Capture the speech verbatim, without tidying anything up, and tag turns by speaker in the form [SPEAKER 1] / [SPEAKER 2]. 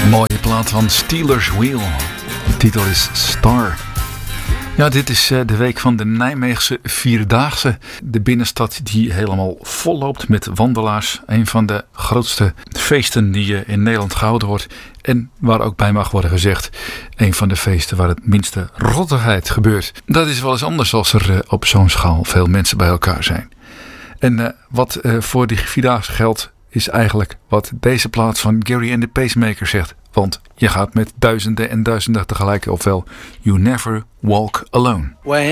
[SPEAKER 1] Mooie plaat van Steelers Wheel. De titel is Star. Ja, dit is de week van de Nijmeegse Vierdaagse. De binnenstad die helemaal vol loopt met wandelaars. Een van de grootste feesten die in Nederland gehouden wordt. En waar ook bij mag worden gezegd, een van de feesten waar het minste rottigheid gebeurt. Dat is wel eens anders als er op zo'n schaal veel mensen bij elkaar zijn. En uh, wat uh, voor die Vierdaagse geldt, is eigenlijk wat deze plaat van Gary and the Pacemakers zegt. Want je gaat met duizenden en duizenden tegelijk, ofwel You Never Walk Alone.